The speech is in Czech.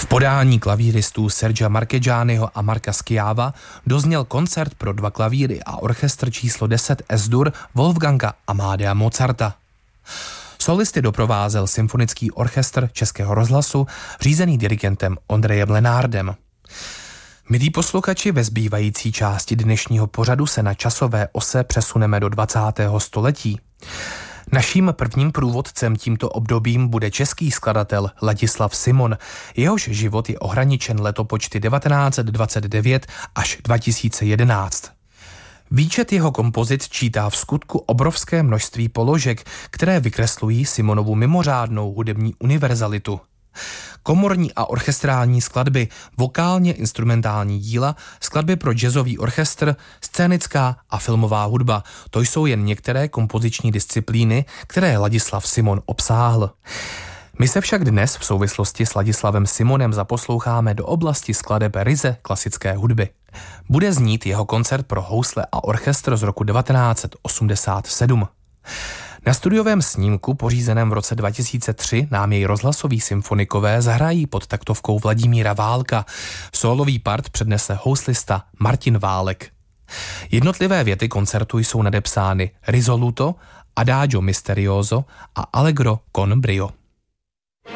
V podání klavíristů Sergia Marchegianiho a Marka Schiava dozněl koncert pro 2 klavíry a orchestr číslo 10 S-dur Wolfganga Amadea Mozarta. Solisty doprovázel symfonický orchestr Českého rozhlasu, řízený dirigentem Ondrejem Lenárdem. Milí posluchači, ve zbývající části dnešního pořadu se na časové ose přesuneme do 20. století. Naším prvním průvodcem tímto obdobím bude český skladatel Ladislav Simon. Jehož život je ohraničen letopočty 1929 až 2011. Výčet jeho kompozic čítá v skutku obrovské množství položek, které vykreslují Simonovu mimořádnou hudební univerzalitu. Komorní a orchestrální skladby, vokálně instrumentální díla, skladby pro jazzový orchestr, scénická a filmová hudba. To jsou jen některé kompoziční disciplíny, které Ladislav Simon obsáhl. My se však dnes v souvislosti s Ladislavem Simonem zaposloucháme do oblasti skladeb ryze klasické hudby. Bude znít jeho koncert pro housle a orchestr z roku 1987. Na studiovém snímku, pořízeném v roce 2003, nám jej rozhlasoví symfonikové zahrají pod taktovkou Vladimíra Válka. Sólový part přednese houslista Martin Válek. Jednotlivé věty koncertu jsou nadepsány Risoluto, Adagio Misterioso a Allegro con brio.